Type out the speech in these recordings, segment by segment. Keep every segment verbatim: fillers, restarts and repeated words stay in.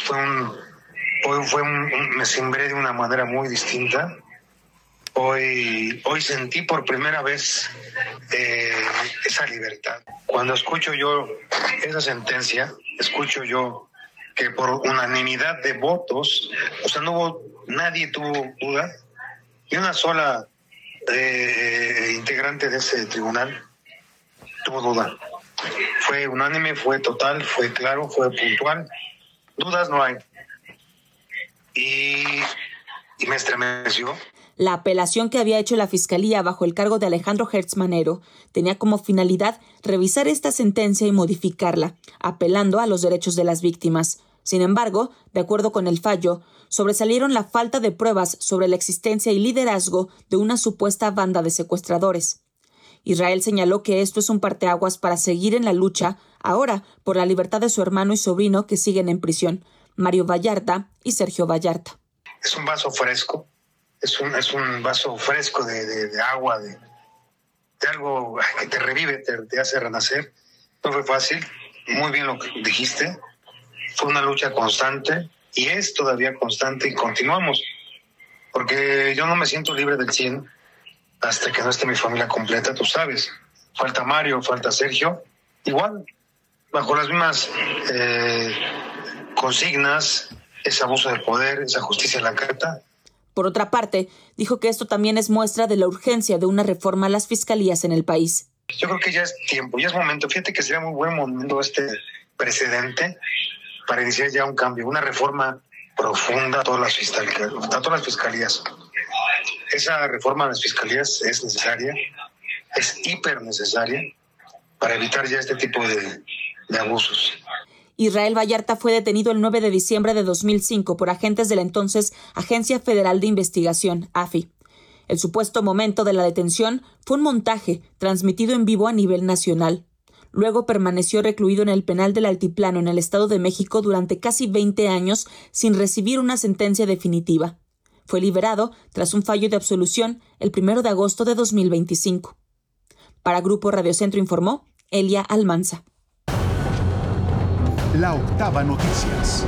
fue un, hoy fue un, un, me sembré de una manera muy distinta. Hoy, hoy sentí por primera vez eh, esa libertad. Cuando escucho yo esa sentencia, escucho yo que por unanimidad de votos, o sea, no hubo, nadie tuvo duda, y una sola eh, integrante de ese tribunal tuvo duda. Fue unánime, fue total, fue claro, fue puntual. Dudas no hay. Y, y me estremeció. La apelación que había hecho la Fiscalía bajo el cargo de Alejandro Hertz Manero tenía como finalidad revisar esta sentencia y modificarla, apelando a los derechos de las víctimas. Sin embargo, de acuerdo con el fallo, sobresalieron la falta de pruebas sobre la existencia y liderazgo de una supuesta banda de secuestradores. Israel señaló que esto es un parteaguas para seguir en la lucha, ahora, por la libertad de su hermano y sobrino que siguen en prisión, Mario Vallarta y Sergio Vallarta. Es un vaso fresco. Es un, es un vaso fresco de, de, de agua, de, de algo que te revive, te, te hace renacer. No fue fácil, muy bien lo que dijiste. Fue una lucha constante y es todavía constante y continuamos. Porque yo no me siento libre del cien hasta que no esté mi familia completa, tú sabes. Falta Mario, falta Sergio. Igual, bajo las mismas eh, consignas, ese abuso de poder, esa justicia en la carta. Por otra parte, dijo que esto también es muestra de la urgencia de una reforma a las fiscalías en el país. Yo creo que ya es tiempo, ya es momento. Fíjate que sería muy buen momento este precedente para iniciar ya un cambio, una reforma profunda a todas las fiscalías. A todas las fiscalías. Esa reforma a las fiscalías es necesaria, es hiper necesaria para evitar ya este tipo de, de abusos. Israel Vallarta fue detenido el nueve de diciembre de dos mil cinco por agentes de la entonces Agencia Federal de Investigación, A F I. El supuesto momento de la detención fue un montaje transmitido en vivo a nivel nacional. Luego permaneció recluido en el penal del Altiplano en el Estado de México durante casi veinte años sin recibir una sentencia definitiva. Fue liberado tras un fallo de absolución el primero de agosto de dos mil veinticinco. Para Grupo Radio Centro informó Elia Almanza. La Octava Noticias.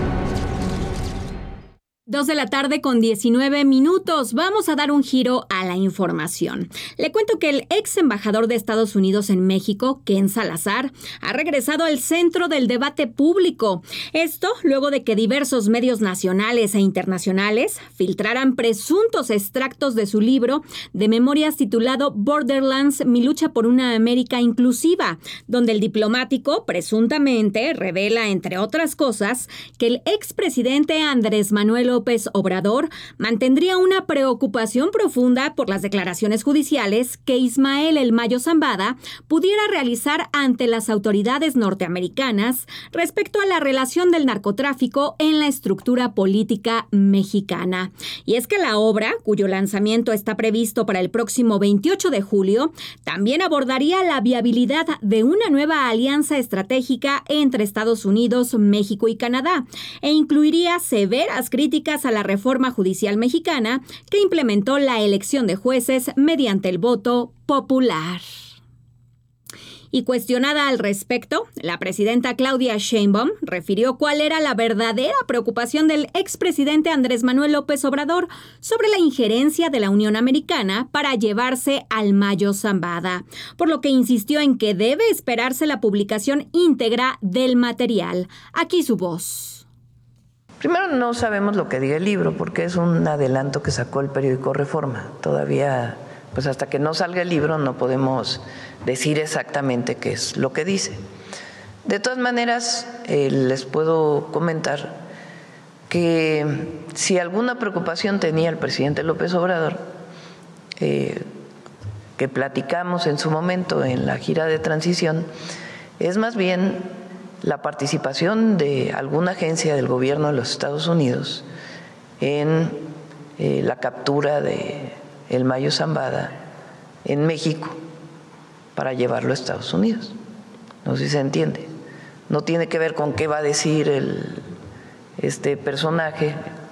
Dos de la tarde con diecinueve minutos. Vamos a dar un giro a la información. Le cuento que el ex embajador de Estados Unidos en México, Ken Salazar, ha regresado al centro del debate público. Esto luego de que diversos medios nacionales e internacionales filtraran presuntos extractos de su libro de memorias titulado Borderlands, mi lucha por una América inclusiva, donde el diplomático presuntamente revela, entre otras cosas, que el expresidente Andrés Manuel López Obrador mantendría una preocupación profunda por las declaraciones judiciales que Ismael El Mayo Zambada pudiera realizar ante las autoridades norteamericanas respecto a la relación del narcotráfico en la estructura política mexicana. Y es que la obra, cuyo lanzamiento está previsto para el próximo veintiocho de julio, también abordaría la viabilidad de una nueva alianza estratégica entre Estados Unidos, México y Canadá, e incluiría severas críticas a la reforma judicial mexicana que implementó la elección de jueces mediante el voto popular. Y cuestionada al respecto, la presidenta Claudia Sheinbaum refirió cuál era la verdadera preocupación del expresidente Andrés Manuel López Obrador sobre la injerencia de la Unión Americana para llevarse al Mayo Zambada, por lo que insistió en que debe esperarse la publicación íntegra del material. Aquí su voz. Primero, no sabemos lo que diga el libro porque es un adelanto que sacó el periódico Reforma. Todavía, pues hasta que no salga el libro no podemos decir exactamente qué es lo que dice. De todas maneras, eh, les puedo comentar que si alguna preocupación tenía el presidente López Obrador, eh, que platicamos en su momento en la gira de transición, es más bien la participación de alguna agencia del gobierno de los Estados Unidos en eh, la captura de El Mayo Zambada en México para llevarlo a Estados Unidos. No sé si se entiende. No tiene que ver con qué va a decir el, este personaje,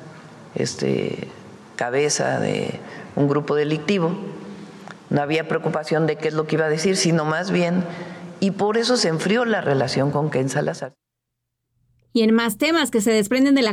este cabeza de un grupo delictivo. No había preocupación de qué es lo que iba a decir, sino más bien, y por eso se enfrió la relación con Ken Salazar. Y en más temas que se desprenden de la